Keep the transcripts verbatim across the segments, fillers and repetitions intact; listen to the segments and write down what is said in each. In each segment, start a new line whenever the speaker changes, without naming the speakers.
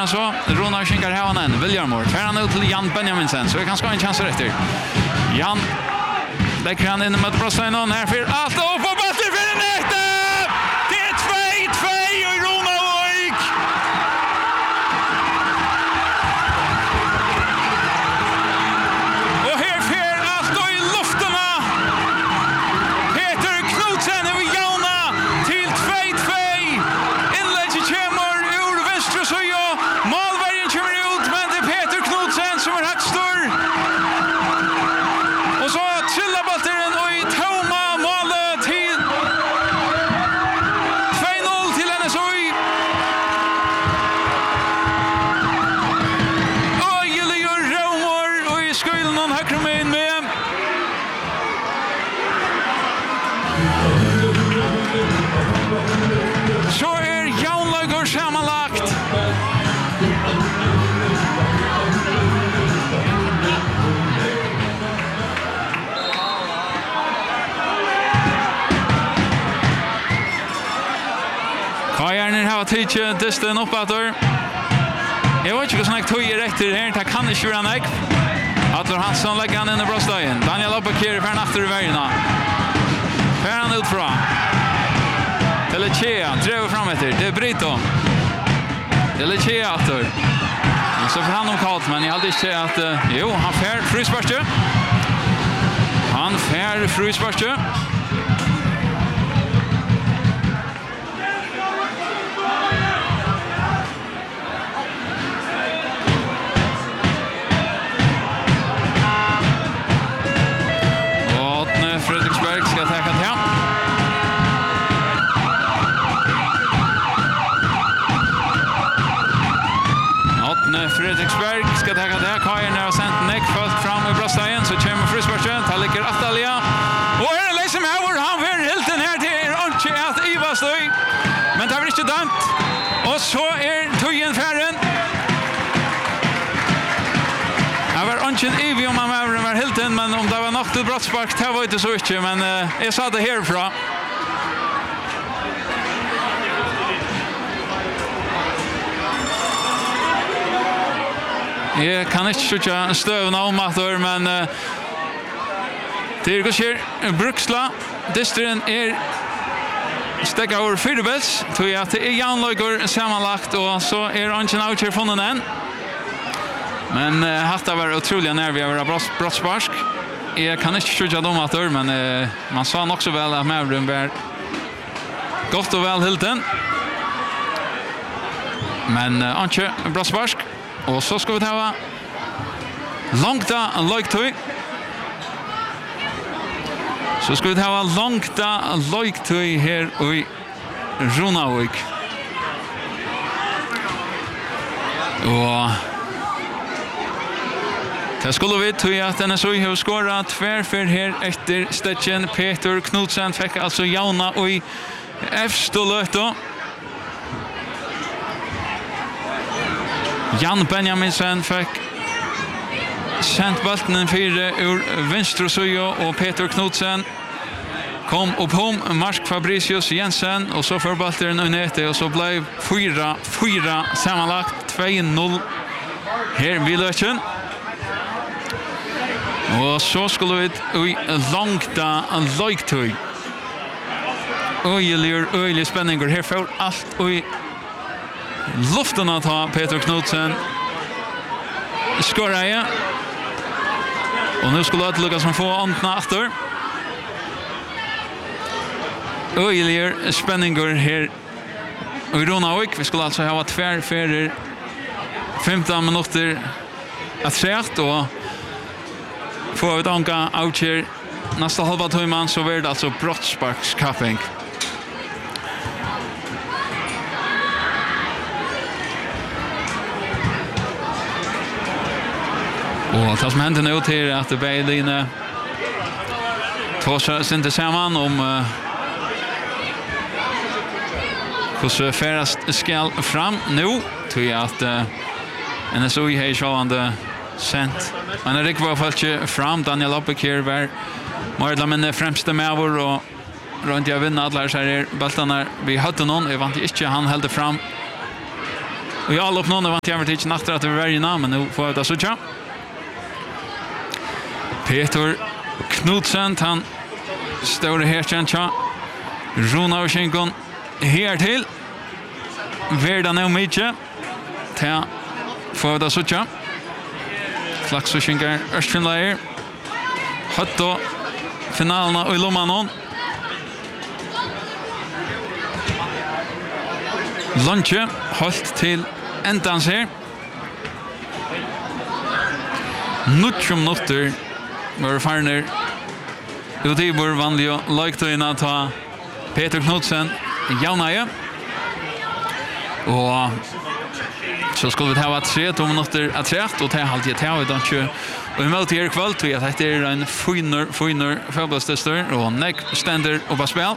han så. Rona skinkar Havanen. Viljarmor. Tar han ut till Jan Benjaminsen. Så vi kan ska en chans efter. Jan lägger han in med Brostein här för allt och på batter för en nästa. Det är två två och Rona Vik. Och här för allt och i luftarna. Peter Knudsen över Jauna till två två. Inlägget kommer ur vänstra sida. Målvärden kommer ut men det är Peter Knudsen som är högst stor. Och så trillar bollen och i Toma målet till två noll till N S O I. Öjeligur Romor och i skulden någon högre med med. Så är Jaunlager sammanlagt. Kajarner har tidset distan uppåter. Jag vet inte hur snackt höjer efter här. Det kan inte vara näck. Adler Hansson lägger han in i Brostein. Daniel Abakir för efter i vägarna. För han ut från. Telechea driver fram efter. Det är Brito. Telechea efter. Och så får han om kallt, men jag hade inte sett att uh, jo, han fär frysbarste. Han fär frysbarste. Fredriksberg ska ta kan ta. Åtne Fredriksberg ska ta kan ta. Kajen har sent neck fast fram i Brostein så kommer Frysberg. Han ligger Atalia. Och här är liksom här han vill helt den här till Anche att Iva stöj. Men det har inte dömt. Och så är Tujen färren. Det var Anche Ivi om han var Hilton, men om det var nok til brottspark, det var inte så mycket, men uh, jag sa det härifrån. Jag kan inte skjuta stövna om att det, men uh, det är gått Bruksla. Distren är stäcka över fyrbels, tror jag att det är Jaunlager sammanlagt, och så är Anchen Aucher från den. Men uh, hatta var otroligt när vi var brottspark. Jag kan inte skjuta dem att det, men uh, man sa också väl att Mavren var gott och väl Hilton. Men uh, Anche brottspark. Och så ska vi ta långta Loiktoy. Så ska vi ta långta Loiktoy här i Runavik. Och det skulle vi tog att N S O I har skårat tvärför här efter Stetchen. Peter Knudsen fick alltså Jauna och i F-stolöto. Jan Benjaminsen fick sent bollen fyra ur vänster och Peter Knudsen kom upp hom Mark Fabricius Jensen och så för bollen Unete och så blev fyra fyra sammanlagt två noll här vid löchen. Och så skulle vi i långta Loiktoy. Öjeligur, öjelig spänning och här får allt i luften att ha Peter Knudsen skorrar. Och nu skulle det lyckas med få antna efter. Öjeligur spänning och här i Runavik. Vi skulle alltså ha tvär för femton minuter att se och får vi danka Aucher nästa halva timman så blir det alltså brottsparkskapping. Och det som händer nu till att det blir dina två sig inte samman om uh, hur färast ska fram nu tror jag att uh, N S O I har sjåvande sent. Men det var fallet fram Daniel Abakir var mer men främste med och runt jag vinner alla så här bollarna vi hade någon jag vant inte han höll fram Och jag alla upp någon vant jag inte natten att det var varje namn men nu får jag det så tja. Peter Knudsen han står här sen tja. Rona och Schenkon här till. Verda nu mycket. Ta får det så tja. Flax och Schenkar Östfinlayer. Hatto finalerna och Lomanon. Lunche hållt till ändans här. Nutchum minuter var farner. Det är vår vanliga lagtöjna att ta Peter Knudsen Jaunaje. Och så skulle vi ta tre två minuter att rätt och ta halvt ett här utan tjugo. Och vi möter er kväll tror jag att det är en finner finner fotbollstester och neck ständer och bara spel.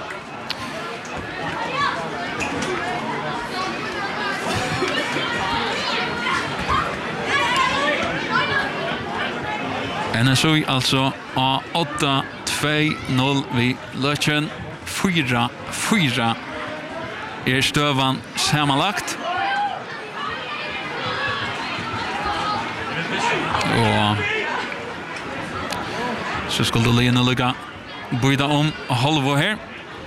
N S U alltså A åtta två noll vid Löchen fyra fyra är stövan sammanlagt. Och så skulle Lena lugga byta om halva här.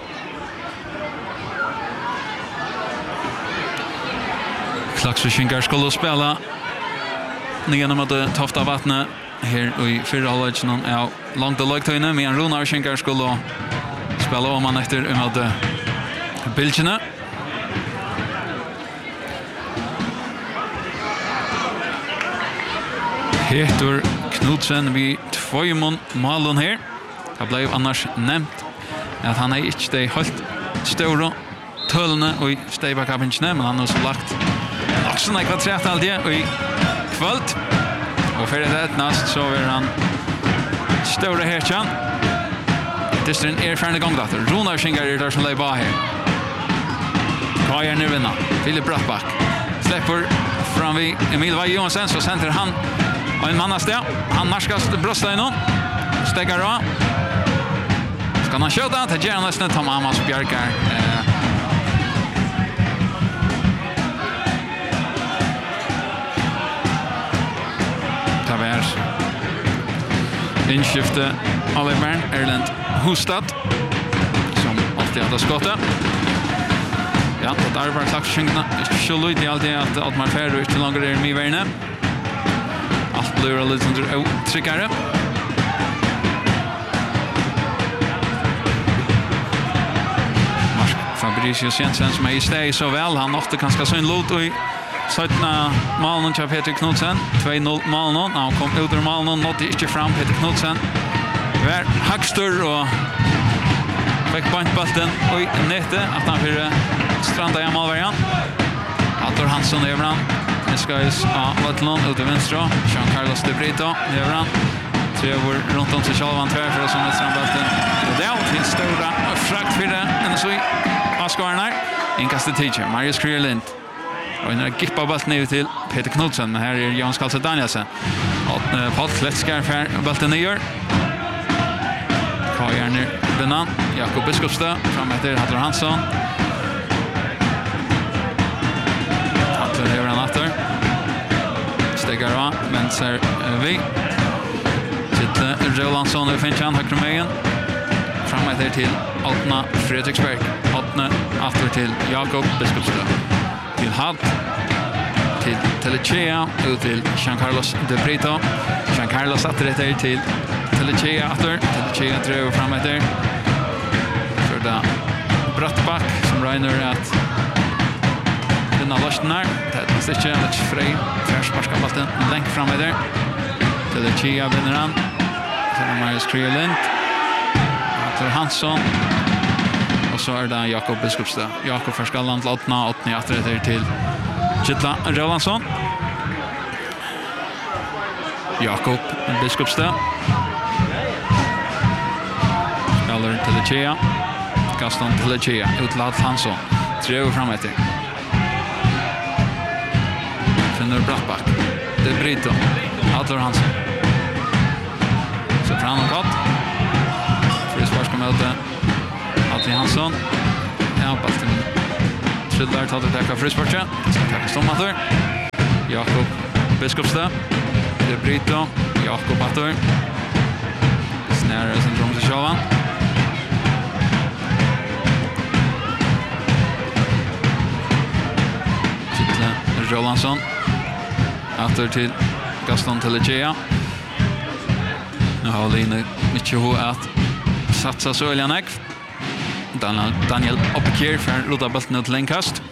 Klaxvinkar skulle spela genom att tofta vattnet här i fyra halvleken är långt och långt inne men Rona Schenkar skulle spela om han efter med bilderna. Peter Knudsen vid två målen här. Det blev annars nämnt att han är inte det helt stora tullna och stejbakabinchne men han har så lagt också när kvadrat allt det och i kvalt. Och för det näst så är han stora här chan. Det är en erfaren gång där. Rona Schenkar är där som lägger bara här. Kajer nu vinner. Filip Brattback. Släpper fram vid Emil Vaje Johansson så center han och en mannas där. Han narskas brösta innan. Stegar av. Ska han köta till Gerard nästan Tom Amos Björkar. Eh. Tavers. Inskifte Oliver Erland Hustad som alltid hade skottet. Ja, det är bara klaxskynkna. Skulle det alltid att Altmar Ferro inte längre är med värne. Allt blir lite under tryckare. Fabricius Jensen som är i steg så väl. Han ofta ganska så en lot och sjuttonde målen till Peter Knudsen. två noll målen. Han kom ut ur målen. Nådde inte fram Peter Knudsen. Vär Hackstor och fick pointbollen och nätte att han för stranda i målvarian. Arthur Hansson över han. Det ska ju ja, Vatlon ut till vänster. Jean Carlos de Brito över han. Tre över runt om sig själv han tvär för som ett strandbollen. Och det är till stora frakt för det. En så i Askarnar. Inkastet teacher Marius Krierlind. Och en gippa bollen ner till Peter Knudsen. Men här är Jan Skalse Danielsen. Och Paul Kletskar för bollen ner. Kajerner Benan. Jakob Biskopstad. Fram efter Arthur Hansson. Över han efter. Stegar av. Vänster vi. Sitter Rolandsson och Finchan högre mejen. Framåt där till Altna Fredriksberg. Altna efter till Jakob Biskopstad. Till Halt. Till Telechea. Ut till Jean Carlos de Brito. Jean Carlos efter det till Telechea efter. Telechea drev framåt där. För det Brattback som regnar att vinna lösningar. Det är inte Alex Frey. Färsparska bollen längt framme där. Till det Chia vinner han. Till Marius Krierlind. Arthur Hansson. Och så är det Jakob Biskopstad. Jakob Förskalland till åttna. åttna efter det till Kittla Rolandsson. Jakob Biskopstad. Skaller till det Chia. Gaston till det Chia. Utlad Hansson. Tre över framme till. Finner Brattback. Det är Brito. Arthur Hansson. Så fram och katt. Frisparska möte. Arthur Hansson. Ja, Baltin. Schiller tar det täcka frisparken. Ska täcka Stommator. Jakob Biskopstad. De Brito. Jakob Ator. Snära syndrom till Sjövan. Kittle Rolandsson. Ator till Gaston Tellegea. Nu har Line mycket ho att satsa så Elianek. Daniel, Daniel Oppekir för Lotta Bulten ut till inkast.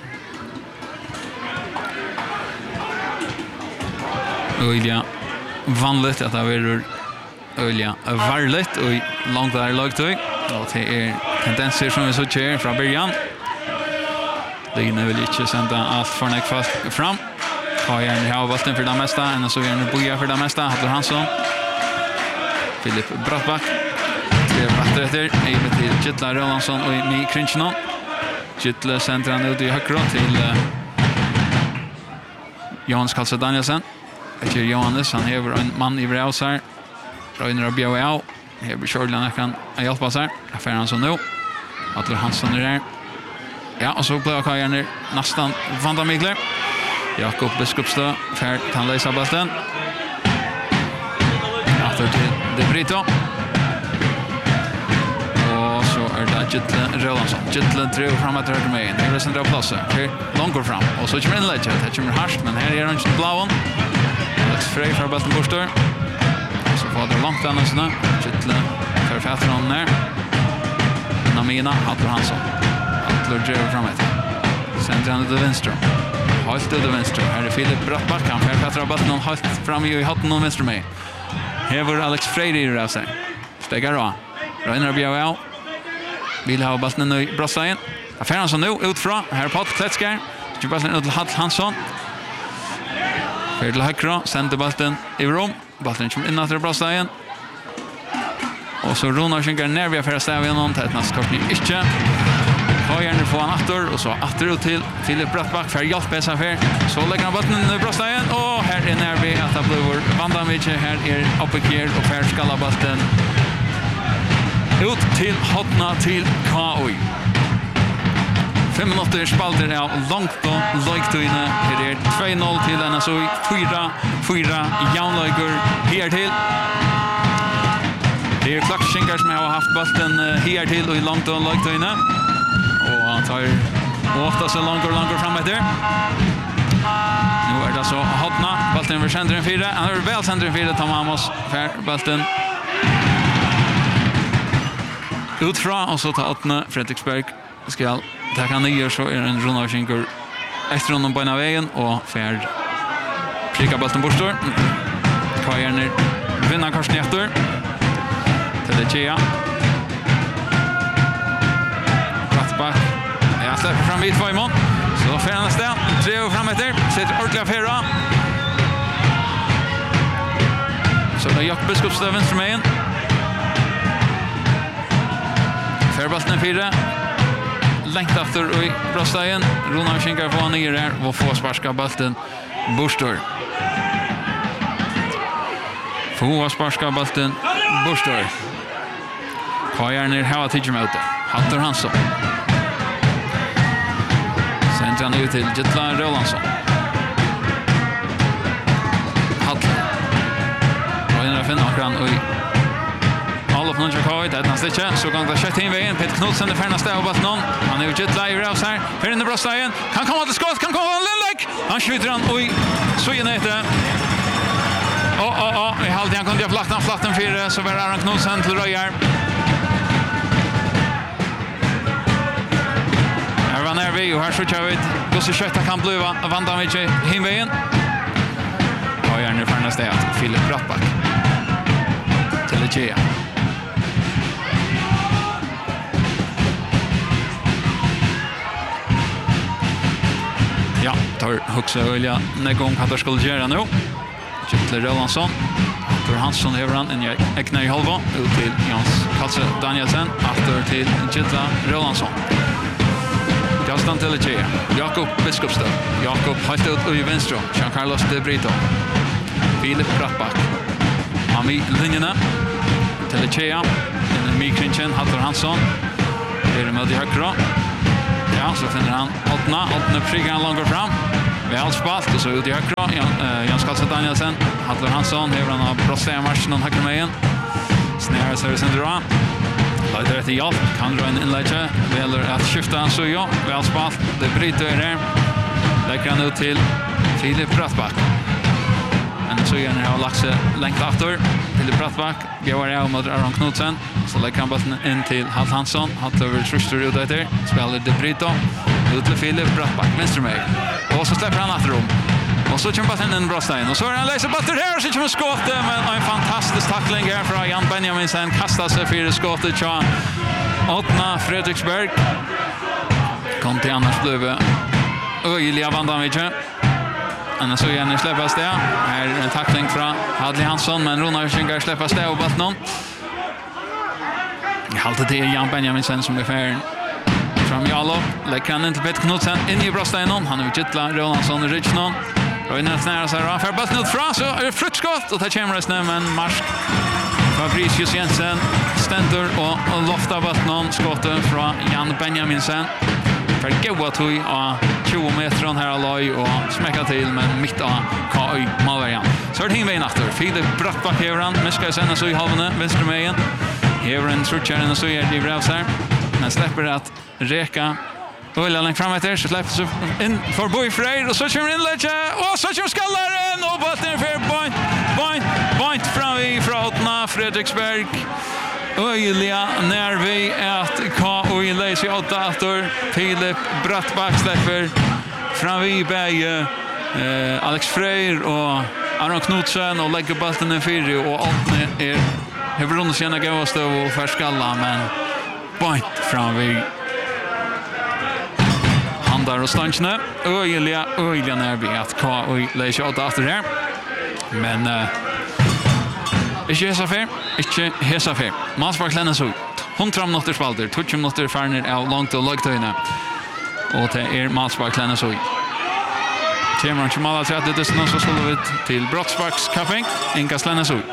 Öliga vanligt att det är öliga varligt och långt där lagtøy. Och det är tendenser som vi så kör från början. Line vill inte sända allt för näck fast fram. Har gärna ha Bulten för det mesta, än så gärna Boja för det mesta. Hadler Hansson. Filip Brattback. Det är bättre efter. Eibet till Kittle Rolandsson och Mi Krinchnon. Kittle sänder han ut i högra till uh, Johannes Karlsson Danielsen. Efter Johannes, han hever en man i Vraus här. Röjner och bjöd av. Hever Kjörland kan hjälpa oss här. Affär han så nu. Hadler Hansson är där. Ja, och så blev Kajarner nästan Vanda Migler. Jakob Biskopstad för Tanleisa Bulten. Åter till De Brito. Och så är det Kittle Rolandsson. Kittle drev fram att röra med. Det är det centrala platsen. Långt går fram. Och så kommer inlägget. Det kommer harskt, men här är han inte blåan. Alex Frey för Bulten Borstör. Så får det långt annars nu. Kittle för Fätron ner. Namina, Hadler Hansson. Hadler drev fram ett. Sen han till vänster. Halt till vänster. Här är Filip Brattback. Han för Fätron Bulten och halt fram i hatten och vänster med. Här var Alex Frey i det sig. Stegar då. Röjner och bjöd av. Vill ha Bulten i Brossagen. Affären som nu utfra. Här är Pat Kletskär. Styr Bulten ut till Hadler Hansson. För till högra. Sänder Bulten i rum. Bulten kommer in till Brossagen. Och så Ronar skinkar ner vid affära stäv igenom. Tätna skortning inte. Kajarner får han atter. Och så atter ut till Filip Brattback för hjälpes affär. Så lägger han Bulten i Brossagen. Och här är när vi att det blir Vandamice. Här är Oppekir och här skalla Bulten ut till hotna till K O I. Fem minuter spalter av långt och lojktöjne. Här är två noll till N S O I. Fyra, fyra jaunlöjker här till. Det är Klaxskinkar som har haft Bulten här till och i långt och lojktöjne. Och han tar ofta så långt och långt fram efter. Nu är det så hotna. Bulten för centrum fyra. Han är väl centrum fyra. Tom Amos för Bulten. Utfra och så tar åttna Fredriksberg. Ska ta kan ner så är en Ronar Skinkar efter honom på ena vägen och för pricka Bulten Borstår. Kajarner vinner Karsten efter. Tellegea. Brattback. Jag släpper fram vid Tvajmon. Så får han nästa. Tre och fram efter. Sätter ordentliga fyra. Så det är Jakob Biskopstad vänster med en. Färbalten fyra. Längt efter och i Brossagen. Ronar Skinkar får ner där och får sparska Bulten Borstår. Får sparska Bulten Borstår. Kajarner har tidser med ute. Hadler Hansson. Sen tar han ut till Kittle Rolandsson. Hadler. Och innan finner han och i all of Nunchak Hoyt, det är nästan inte. Så kan det kötta in vägen. Peter Knudsen är färnaste av Bulten. Han är ju Kittle i Raus här. För in i Brossagen. Kan komma till skott. Kan komma till Lindlek. Han skjuter han. Oj. Så in i det. Åh, åh, åh. I halvtid han kunde ha flaktan. Flatten fyra. Så var Aron Knudsen till Röjar. Här var när vi. Och här så kör vi. Gusse Kötta kan bli Vandamice himvägen. Och gärna färnaste av Filip Brattback. Tellegea. Ja, tar högsta öliga när gång hade skulle göra nu. Kittle Rolandsson. För Hansson över han en eknar i halva ut till Jans Karlsson Danielsen. Efter till Kittle Rolandsson. Gaston Tellegea. Jakob Biskopstad. Jakob helt ut i vänster. Jean Carlos De Brito. Filip Brattback. Ami linjerna. Tellegea. En Mi Krinchen. Hadler Hansson. Det är med i högra. Ja, så finner han Ottna. Ottna prickar han långt fram. Väl spalt och så ut i högra. Jan, uh, Jan Skalse Danielsen. Hadler Hansson. Hever han av brottsliga marschen och hackar med igen. Snära servicen dra. Leder etter hjelp. Kan dra en innlegge. Veler att skifta han så ja. Väl spalt. Det bryter i det. Lägger han ut till Filip Brattback. Men så gärna har lagt sig längt efter. Filip Brattback. Går av mot Aron Knudsen. Så lägger han bollen in till Halt Hansson. Halt över Truster ut efter. Spelar De Brito. Ut till Filip Brattback. Vänster med. Och så släpper han efter dem. Och så kommer bollen in Brostein. Och så är han läser batter här. Och så kommer skottet. Men en fantastisk tackling här från Jan Benjaminsen. Kastar sig för skottet. Tja. Ottna Fredriksberg. Kom till annars blev öjliga Vandamidje. Annars så gärna släppas det. Här är en tackling från Hadley Hansson. Men Rona Schingar släppas det och bottnon. Jag haltar till Jan Benjaminsen som är färd. Fram i Alof. Lägger han inte Peter Knudsen in i Brosteinen. Han har gittlat Ronansson i Richnon. Röjnärt nära sig. För bottnon ut från så är det fruktskott. Och tar kämras nu men Marsk. Fabricius Jensen. Stendur och, och loftar bottnon. Skottet från Jan Benjaminsen. För goa tog av tjugo meter här alloj och smäcka till men mitt av K Y Malverian. Så är det hingvägen efter. Filip Brattback Heveran. Miskar sen så i halvene. Vänster med igen. Heveran trutcharen och så är det brevs här. Men släpper att reka. Och vill jag längt fram efter så släpper sig in för Boyfreir. Och så kommer inlägget. Och så kommer skallaren. Och botten för point. Point. Point fram i Frautna. Fredriksberg. Öjliga när vi att K och Lazy åtta efter Filip Brattback släpper fram vid Berge eh, Alex Freyr och Aron Knudsen och lägger bollen i fyra och åttna är Hebron sina gåvaste och färskalla men point fram vid handar och stanchne öjliga öjliga när vi att K och Lazy åtta efter här men eh, Ikke hesa fer, ikke hesa fer. Manspark lennes ut. hundra minutter spalter, tjugo minutter farner av langt og lagtøyene. Og det er Manspark lennes ut. Kjemer han Kjemala tretti tusen, så skulle vi til Brottsparks kaffing. Inkas lennes ut.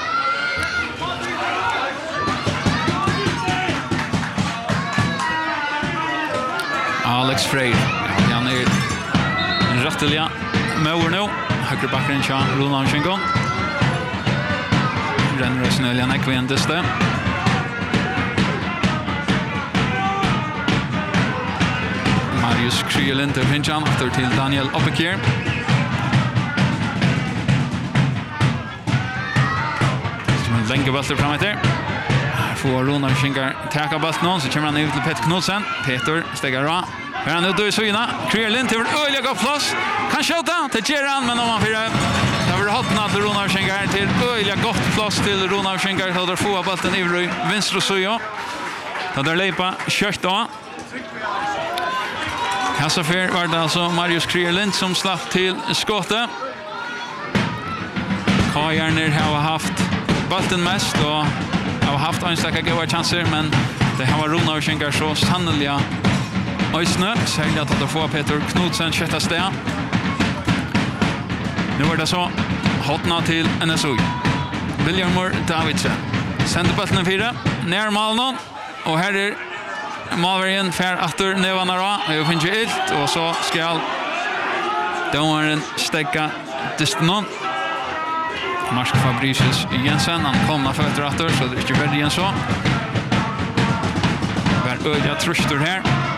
Alex Freyr. Ja, han er rettelig med nå. Høyre bakkeren kja Roland Schingon. Renner oss nødlig en ekvendeste. Marius Kryelin til Pinchan, efter til Daniel Oppekir. Som en lenge bølter frem etter. Her får Ronar Schingar teka bølten nå, så kommer han ut til Peter Knudsen. Peter steger av. Her han ut i syna. Kryelin til øyelig godt plass. Kan skjøta til Geran, men om han fyrer det var hotna till Ronar Schingar till öjliga gott plats till Ronar Schingar att där få bollen i vänster och så ja. Då där lepa kört då. Kassafer var det alltså Marius Kryerlind som slapp till skottet. Kajarner har haft bollen mest och har haft enstaka goda chanser men det har varit Ronar Schingar så sannolikt. Ösnö säger att få Peter Knudsen kötta steg. Nu var det så hotna till N S U. William Davidsen. Sänder bollen fyra. Ner Malnon. Och här är Malverien fär efter Nevanara. Det finns ju ett. Och så ska domaren stäcka distanon. Marsk Fabricius Jensen. Han kommer för efter så det är inte värre än så. Var öga trustor här.